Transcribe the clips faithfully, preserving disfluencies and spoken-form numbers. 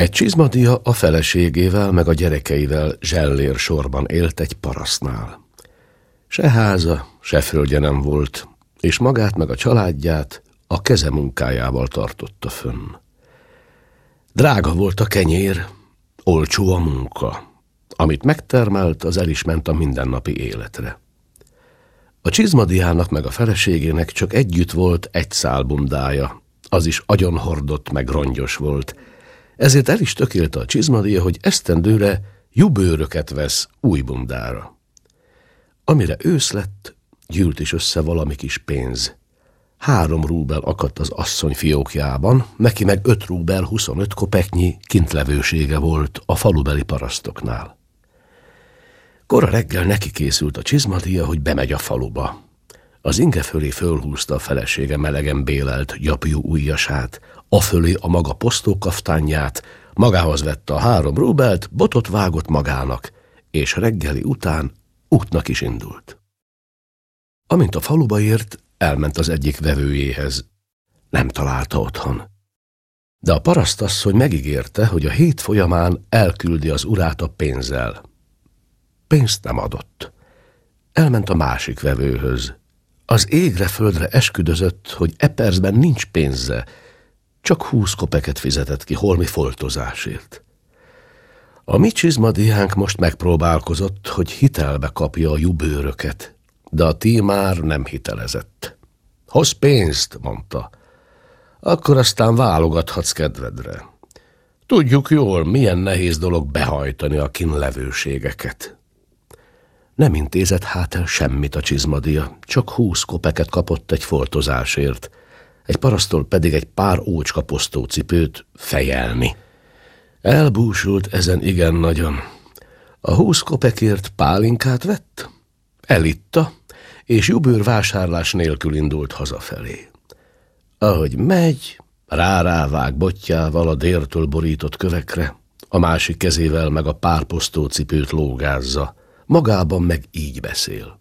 Egy csizmadia a feleségével meg a gyerekeivel zsellér sorban élt egy parasznál. Se háza, se földje nem volt, és magát meg a családját a keze munkájával tartotta fönn. Drága volt a kenyér, olcsó a munka. Amit megtermelt, az el is ment a mindennapi életre. A csizmadiának meg a feleségének csak együtt volt egy szál bundája, az is agyonhordott meg rongyos volt, ezért el is tökélte a csizmadia, hogy esztendőre jubőröket vesz új bundára. Amire ősz lett, gyűlt is össze valami kis pénz. Három rúbel akadt az asszony fiókjában, neki meg öt rúbel huszonöt kopeknyi kintlevősége volt a falubeli parasztoknál. Kora reggel neki készült a csizmadia, hogy bemegy a faluba. Az inge fölé fölhúzta a felesége melegen bélelt gyapjú ujjasát, afölé a maga posztókaftánját, magához vette a három rubelt, botot vágott magának, és reggeli után útnak is indult. Amint a faluba ért, elment az egyik vevőjéhez. Nem találta otthon. De a parasztasszony megígérte, hogy a hét folyamán elküldi az urát a pénzzel. Pénzt nem adott. Elment a másik vevőhöz. Az égre földre esküdözött, hogy e percben nincs pénze, csak húsz kopeket fizetett ki holmi foltozásért. A mi csizmadiánk most megpróbálkozott, hogy hitelbe kapja a jubőröket, de a tímár nem hitelezett. Hozz pénzt, mondta. Akkor aztán válogathatsz kedvedre. Tudjuk jól, milyen nehéz dolog behajtani a kínlevőségeket. Nem intézett hát el semmit a csizmadia, csak húsz kopeket kapott egy foltozásért, egy parasztól pedig egy pár ócska posztócipőt fejelni. Elbúsult ezen igen nagyon. A húsz kopekért pálinkát vett, elitta, és jubőr vásárlás nélkül indult hazafelé. Ahogy megy, rá-rávág botjával a dértől borított kövekre, a másik kezével meg a pár posztócipőt lógázza, magában meg így beszél.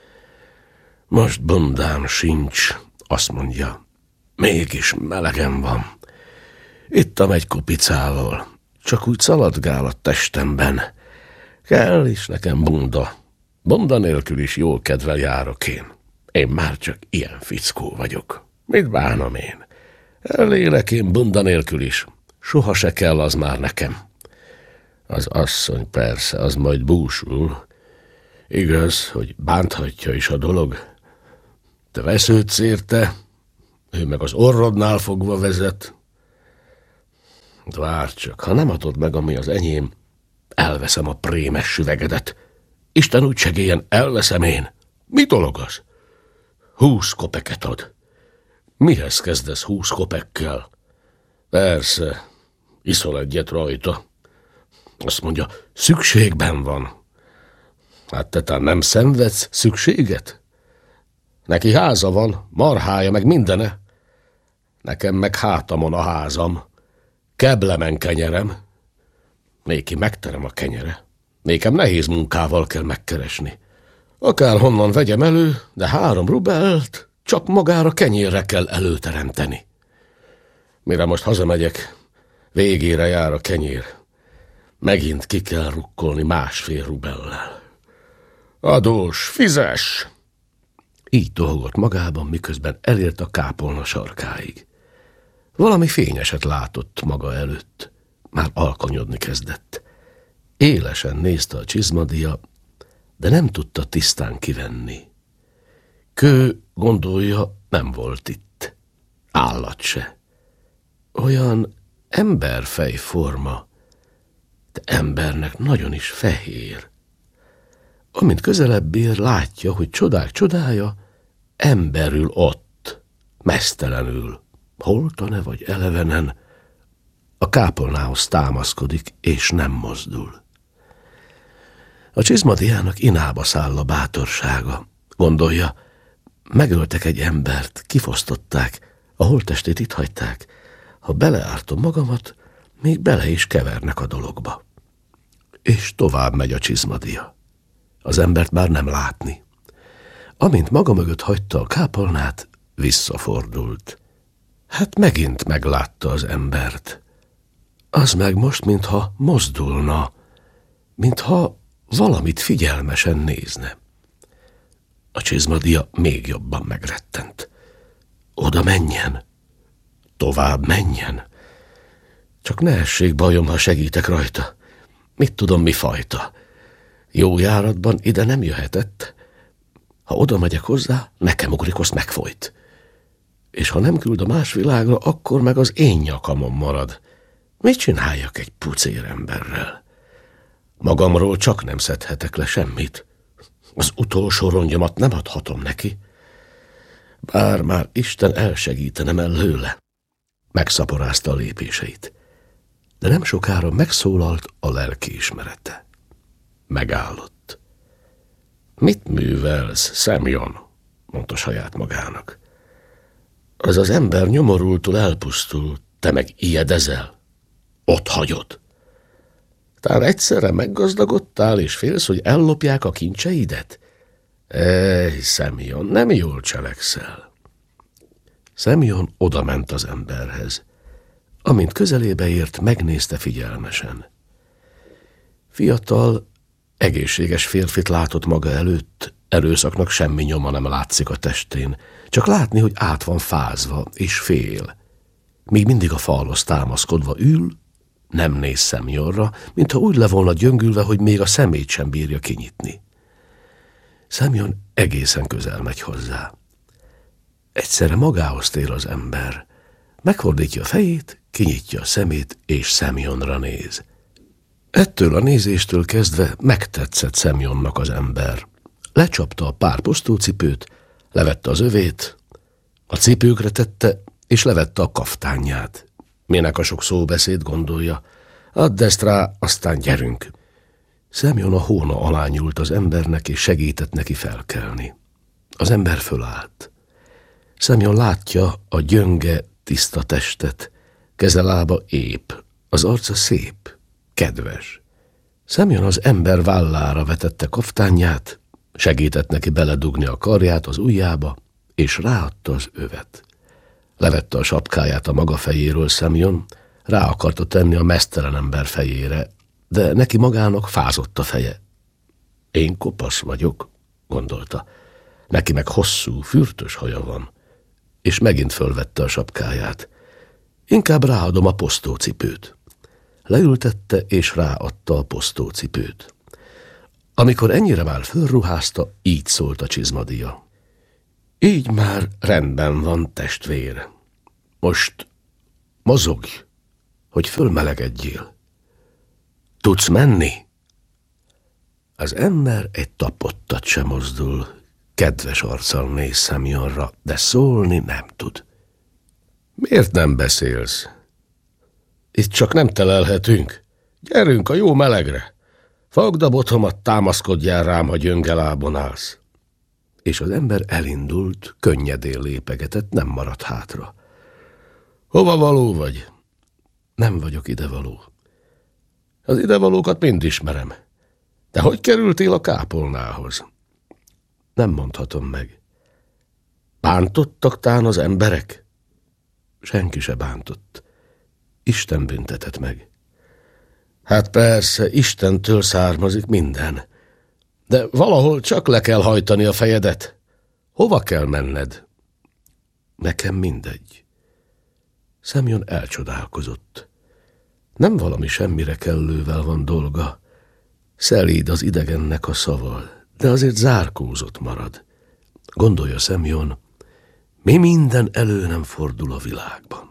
Most bundám sincs, azt mondja, mégis melegen van. Ittam egy kupicával, csak úgy szaladgál a testemben. Kell is nekem bunda. Bunda nélkül is jól kedvel járok én. Én már csak ilyen fickó vagyok. Mit bánom én? Elélek én bunda nélkül is. Soha se kell az már nekem. Az asszony persze, az majd búsul. Igaz, hogy bánthatja is a dolog. Te vesződsz érte, ő meg az orrodnál fogva vezet. Várj csak, ha nem adod meg, ami az enyém, elveszem a prémes süvegedet. Isten úgy segélyen, elveszem én. Mi dolog az? Húsz kopeket ad. Mihez kezdesz húsz kopekkel? Persze, iszol egyet rajta. Azt mondja, szükségben van. Hát te talán nem szenvedsz szükséget? Neki háza van, marhája, meg mindene. Nekem meg hátamon a házam. Keblemen kenyerem. Néki megterem a kenyere. Nékem nehéz munkával kell megkeresni. Akár honnan vegyem elő, de három rubelt csak magára kenyérre kell előteremteni. Mire most hazamegyek, végére jár a kenyér. Megint ki kell rukkolni másfél rubellel. Adós, fizess! Így tohogott magában, miközben elért a kápolna sarkáig. Valami fényeset látott maga előtt. Már alkonyodni kezdett. Élesen nézte a csizmadia, de nem tudta tisztán kivenni. Kő, gondolja, nem volt itt. Állat se. Olyan emberfejforma, de embernek nagyon is fehér. Amint közelebb ér, látja, hogy csodák csodája, emberül ott, meztelenül, holtan-e vagy elevenen, a kápolnához támaszkodik, és nem mozdul. A csizmadiának inába száll a bátorsága. Gondolja, megöltek egy embert, kifosztották, a holttestét itt hagyták. Ha beleártom magamat, még bele is kevernek a dologba. És tovább megy a csizmadia. Az embert már nem látni. Amint maga mögött hagyta a kápolnát, visszafordult. Hát megint meglátta az embert. Az meg most, mintha mozdulna, mintha valamit figyelmesen nézne. A csizmadia még jobban megrettent. Oda menjen, tovább menjen. Csak ne essék bajom, ha segítek rajta. Mit tudom, mi fajta. Jó járatban ide nem jöhetett. Ha oda megyek hozzá, nekem ugrik, azt megfojt. És ha nem küld a más világra, akkor meg az én nyakamon marad. Mit csináljak egy pucér emberrel? Magamról csak nem szedhetek le semmit. Az utolsó rongyomat nem adhatom neki. Bár már Isten elsegítenem előle. Megszaporázta a lépéseit. De nem sokára megszólalt a lelkiismerete. Megállott. Mit művelsz, Semyon? Mondta saját magának. Az az ember nyomorultul elpusztul, te meg ijedezel. Ott hagyod. Tán egyszerre meggazdagodtál, és félsz, hogy ellopják a kincseidet? Ej, Semyon, nem jól cselekszel. Semyon odament az emberhez. Amint közelébe ért, megnézte figyelmesen. Fiatal, egészséges férfit látott maga előtt, erőszaknak semmi nyoma nem látszik a testén, csak látni, hogy át van fázva, és fél. Míg mindig a falhoz támaszkodva ül, nem néz Semyonra, mintha úgy le volna gyöngülve, hogy még a szemét sem bírja kinyitni. Semyon egészen közel megy hozzá. Egyszerre magához tér az ember. Megfordítja a fejét, kinyitja a szemét, és Semyonra néz. Ettől a nézéstől kezdve megtetszett Semyonnak az ember. Lecsapta a pár posztócipőt, levette az övét, a cipőkre tette, és levette a kaftánját. Minek a sok szóbeszéd, gondolja. Add ezt rá, aztán gyerünk. Semyon a hóna alá nyúlt az embernek, és segített neki felkelni. Az ember fölállt. Semyon látja a gyönge, tiszta testet, keze-lába ép, az arca szép, kedves. Semyon az ember vállára vetette kaftánját, segített neki beledugni a karját az ujjába, és ráadta az övet. Levette a sapkáját a maga fejéről Semyon, rá akarta tenni a meztelen ember fejére, de neki magának fázott a feje. Én kopasz vagyok, gondolta. Neki meg hosszú, fürtös haja van, és megint fölvette a sapkáját. Inkább ráadom a posztócipőt. Leültette, és ráadta a posztócipőt. Amikor ennyire már fölruházta, így szólt a csizmadia. Így már rendben van, testvér. Most mozogj, hogy fölmelegedjél. Tudsz menni? Az ember egy tapottat sem mozdul, kedves arccal néz Semyonra, de szólni nem tud. Miért nem beszélsz? Itt csak nem telelhetünk. Gyerünk a jó melegre. Fogd a botomat, támaszkodjál rám, ha gyönge lábon állsz. És az ember elindult, könnyedén lépegetett, nem maradt hátra. Hova való vagy? Nem vagyok idevaló. Az idevalókat mind ismerem. De hogy kerültél a kápolnához? Nem mondhatom meg. Bántottak tán az emberek? Senki se bántott. Isten büntetett meg. Hát persze, Istentől származik minden. De valahol csak le kell hajtani a fejedet. Hova kell menned? Nekem mindegy. Semyon elcsodálkozott. Nem valami semmire kellővel van dolga. Szelíd az idegennek a szava, de azért zárkózott marad. Gondolja Semyon, mi minden elő nem fordul a világban.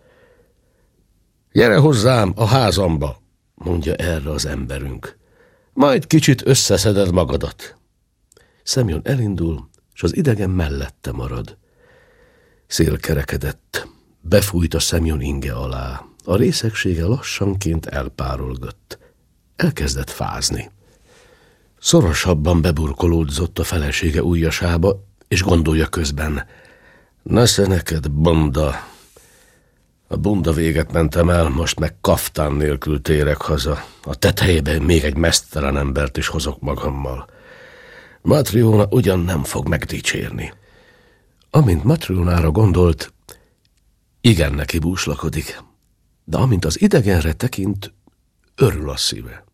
Gyere hozzám a házamba, mondja erre az emberünk. Majd kicsit összeszeded magadat. Semyon elindul, és az idegen mellette marad. Szél kerekedett, befújt a Semyon inge alá. A részegsége lassanként elpárolgott. Elkezdett fázni. Szorosabban beburkolódzott a felesége ujjasába, és gondolja közben, nesze neked, bunda. A bunda véget mentem el, most meg kaftán nélkül térek haza. A tetejében még egy meztelen embert is hozok magammal. Matryona ugyan nem fog megdicsérni. Amint Matryónára gondolt, igen neki búslakodik, de amint az idegenre tekint, örül a szíve.